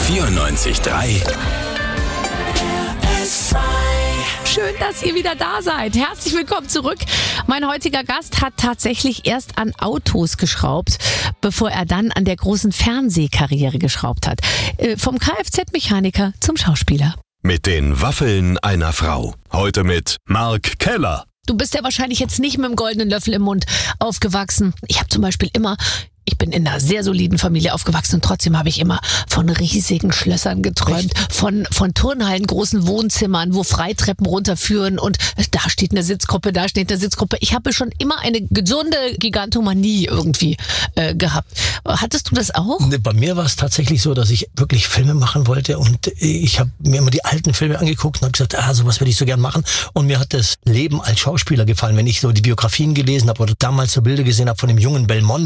94.3 Schön, dass ihr wieder da seid. Herzlich willkommen zurück. Mein heutiger Gast hat tatsächlich erst an Autos geschraubt, bevor er dann an der großen Fernsehkarriere geschraubt hat. Vom Kfz-Mechaniker zum Schauspieler. Mit den Waffeln einer Frau. Heute mit Mark Keller. Du bist ja wahrscheinlich jetzt nicht mit dem goldenen Löffel im Mund aufgewachsen. Ich habe zum Beispiel ich bin in einer sehr soliden Familie aufgewachsen und trotzdem habe ich immer von riesigen Schlössern geträumt, von Turnhallen, großen Wohnzimmern, wo Freitreppen runterführen und da steht eine Sitzgruppe, da steht eine Sitzgruppe. Ich habe schon immer eine gesunde Gigantomanie irgendwie gehabt. Hattest du das auch? Bei mir war es tatsächlich so, dass ich wirklich Filme machen wollte und ich habe mir immer die alten Filme angeguckt und habe gesagt, sowas würde ich so gern machen. Und mir hat das Leben als Schauspieler gefallen, wenn ich so die Biografien gelesen habe oder damals so Bilder gesehen habe von dem jungen Belmondo,